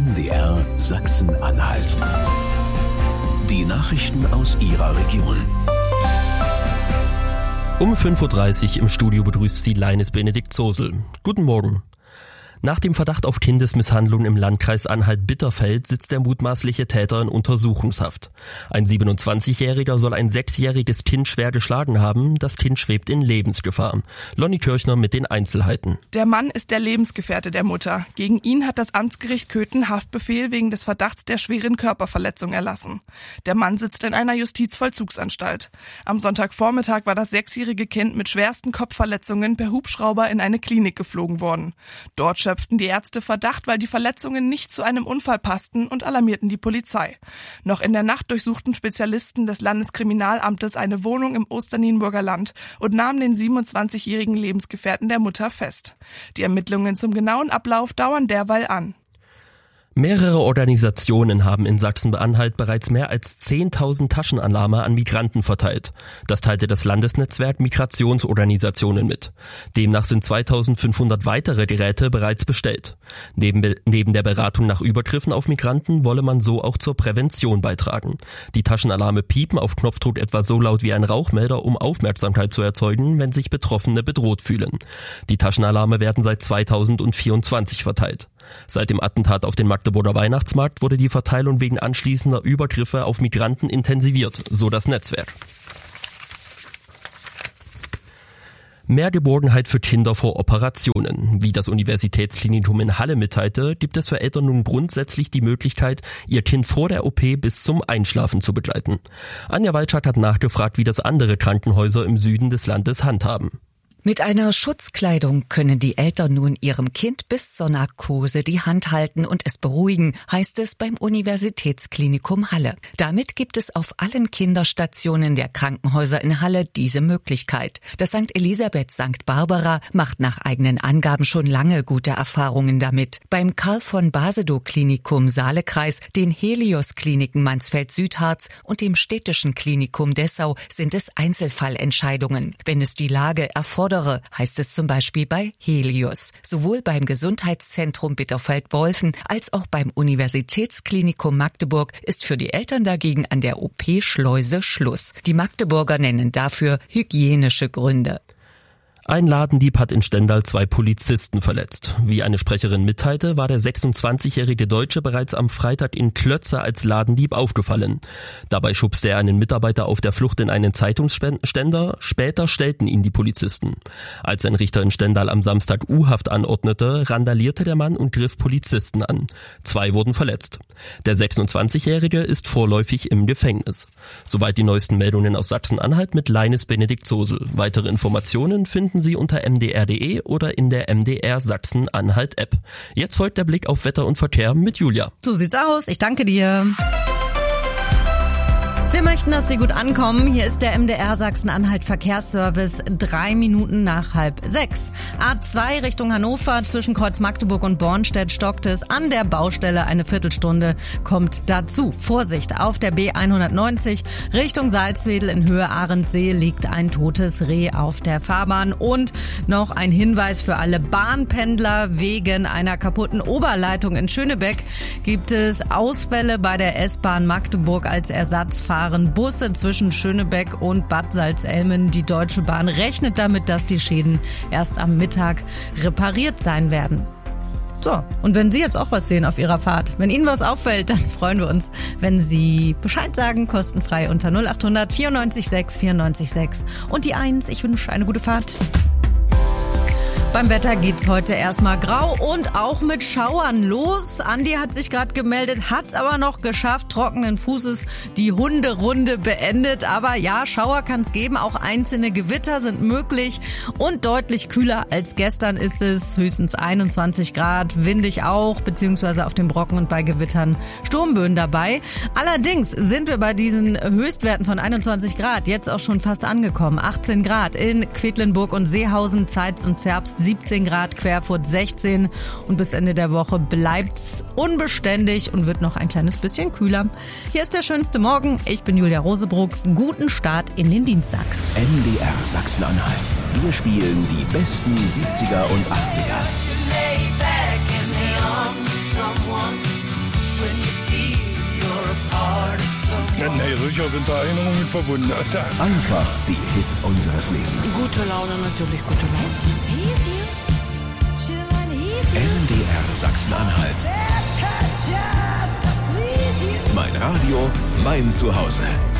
MDR Sachsen-Anhalt. Die Nachrichten aus Ihrer Region. Um 5.30 Uhr im Studio begrüßt Sie Leines Benedikt Zosel. Guten Morgen. Nach dem Verdacht auf Kindesmisshandlung im Landkreis Anhalt-Bitterfeld sitzt der mutmaßliche Täter in Untersuchungshaft. Ein 27-Jähriger soll ein 6-jähriges Kind schwer geschlagen haben. Das Kind schwebt in Lebensgefahr. Lonny Kirchner mit den Einzelheiten. Der Mann ist der Lebensgefährte der Mutter. Gegen ihn hat das Amtsgericht Köthen Haftbefehl wegen des Verdachts der schweren Körperverletzung erlassen. Der Mann sitzt in einer Justizvollzugsanstalt. Am Sonntagvormittag war das 6-jährige Kind mit schwersten Kopfverletzungen per Hubschrauber in eine Klinik geflogen worden. Dort schöpften die Ärzte Verdacht, weil die Verletzungen nicht zu einem Unfall passten und alarmierten die Polizei. Noch in der Nacht durchsuchten Spezialisten des Landeskriminalamtes eine Wohnung im Osternienburger Land und nahmen den 27-jährigen Lebensgefährten der Mutter fest. Die Ermittlungen zum genauen Ablauf dauern derweil an. Mehrere Organisationen haben in Sachsen-Anhalt bereits mehr als 10.000 Taschenalarme an Migranten verteilt. Das teilte das Landesnetzwerk Migrationsorganisationen mit. Demnach sind 2.500 weitere Geräte bereits bestellt. Neben der Beratung nach Übergriffen auf Migranten wolle man so auch zur Prävention beitragen. Die Taschenalarme piepen auf Knopfdruck etwa so laut wie ein Rauchmelder, um Aufmerksamkeit zu erzeugen, wenn sich Betroffene bedroht fühlen. Die Taschenalarme werden seit 2024 verteilt. Seit dem Attentat auf den Magdeburger Weihnachtsmarkt wurde die Verteilung wegen anschließender Übergriffe auf Migranten intensiviert, so das Netzwerk. Mehr Geborgenheit für Kinder vor Operationen. Wie das Universitätsklinikum in Halle mitteilte, gibt es für Eltern nun grundsätzlich die Möglichkeit, ihr Kind vor der OP bis zum Einschlafen zu begleiten. Anja Walczak hat nachgefragt, wie das andere Krankenhäuser im Süden des Landes handhaben. Mit einer Schutzkleidung können die Eltern nun ihrem Kind bis zur Narkose die Hand halten und es beruhigen, heißt es beim Universitätsklinikum Halle. Damit gibt es auf allen Kinderstationen der Krankenhäuser in Halle diese Möglichkeit. Das St. Elisabeth St. Barbara macht nach eigenen Angaben schon lange gute Erfahrungen damit. Beim Karl von Basedow Klinikum Saalekreis, den Helios Kliniken Mansfeld-Südharz und dem Städtischen Klinikum Dessau sind es Einzelfallentscheidungen. Wenn es die Lage erfordert, heißt es zum Beispiel bei Helios. Sowohl beim Gesundheitszentrum Bitterfeld-Wolfen als auch beim Universitätsklinikum Magdeburg ist für die Eltern dagegen an der OP-Schleuse Schluss. Die Magdeburger nennen dafür hygienische Gründe. Ein Ladendieb hat in Stendal 2 Polizisten verletzt. Wie eine Sprecherin mitteilte, war der 26-jährige Deutsche bereits am Freitag in Klötze als Ladendieb aufgefallen. Dabei schubste er einen Mitarbeiter auf der Flucht in einen Zeitungsständer. Später stellten ihn die Polizisten. Als ein Richter in Stendal am Samstag U-Haft anordnete, randalierte der Mann und griff Polizisten an. 2 wurden verletzt. Der 26-jährige ist vorläufig im Gefängnis. Soweit die neuesten Meldungen aus Sachsen-Anhalt mit Leines Benedikt Zosel. Weitere Informationen finden Sie unter mdr.de oder in der MDR Sachsen-Anhalt-App. Jetzt folgt der Blick auf Wetter und Verkehr mit Julia. So sieht's aus. Ich danke dir. Wir möchten, dass Sie gut ankommen. Hier ist der MDR Sachsen-Anhalt Verkehrsservice 3 Minuten nach 5:30. A2 Richtung Hannover zwischen Kreuz Magdeburg und Bornstedt stockt es an der Baustelle eine Viertelstunde. Kommt dazu. Vorsicht, auf der B190 Richtung Salzwedel in Höhe Ahrensee liegt ein totes Reh auf der Fahrbahn. Und noch ein Hinweis für alle Bahnpendler: Wegen einer kaputten Oberleitung in Schönebeck gibt es Ausfälle bei der S-Bahn Magdeburg. Als Ersatz fahren Busse zwischen Schönebeck und Bad Salzelmen. Die Deutsche Bahn rechnet damit, dass die Schäden erst am Mittag repariert sein werden. So, und wenn Sie jetzt auch was sehen auf Ihrer Fahrt, wenn Ihnen was auffällt, dann freuen wir uns, wenn Sie Bescheid sagen, kostenfrei unter 0800 94 6 94 6 und die 1. Ich wünsche eine gute Fahrt. Beim Wetter geht's heute erstmal grau und auch mit Schauern los. Andi hat sich gerade gemeldet, hat's aber noch geschafft, trockenen Fußes die Hunderunde beendet. Aber ja, Schauer kann's geben, auch einzelne Gewitter sind möglich und deutlich kühler als gestern ist es. Höchstens 21 Grad, windig auch, beziehungsweise auf dem Brocken und bei Gewittern Sturmböen dabei. Allerdings sind wir bei diesen Höchstwerten von 21 Grad jetzt auch schon fast angekommen. 18 Grad in Quedlinburg und Seehausen, Zeitz und Zerbst 17 Grad, Querfurt 16 und bis Ende der Woche bleibt's unbeständig und wird noch ein kleines bisschen kühler. Hier ist der schönste Morgen. Ich bin Julia Rosebruck. Guten Start in den Dienstag. MDR Sachsen-Anhalt. Wir spielen die besten 70er und 80er. Ja, nee, sicher sind da Erinnerungen mit verbunden. Einfach die Hits unseres Lebens. Gute Laune, natürlich gute Laune. MDR Sachsen-Anhalt. Mein Radio, mein Zuhause.